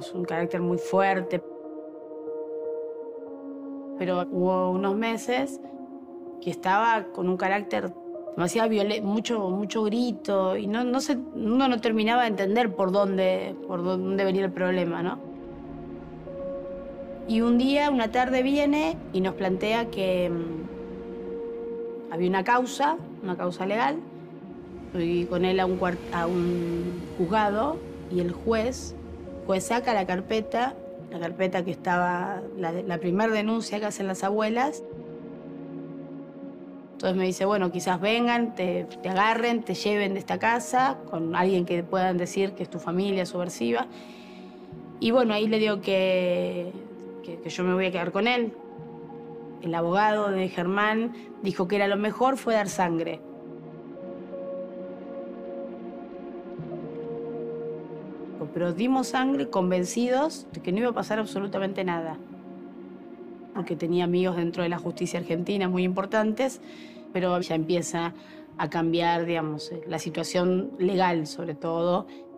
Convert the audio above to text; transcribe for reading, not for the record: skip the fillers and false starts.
digamos, un carácter muy fuerte. Pero hubo unos meses que estaba con un carácter demasiado violento, mucho grito, y uno no terminaba de entender por dónde venía el problema, ¿no? Y un día, una tarde viene y nos plantea que había una causa legal. Fui con él a un juzgado y el juez saca la carpeta que estaba, la primera denuncia que hacen las abuelas. Entonces me dice, bueno, quizás vengan, te agarren, te lleven de esta casa con alguien que puedan decir que es tu familia subversiva. Y bueno, ahí le digo que yo me voy a quedar con él. El abogado de Germán dijo que era lo mejor fue dar sangre. Pero dimos sangre convencidos de que no iba a pasar absolutamente nada. Porque tenía amigos dentro de la justicia argentina muy importantes, pero ya empieza a cambiar, digamos, la situación legal sobre todo.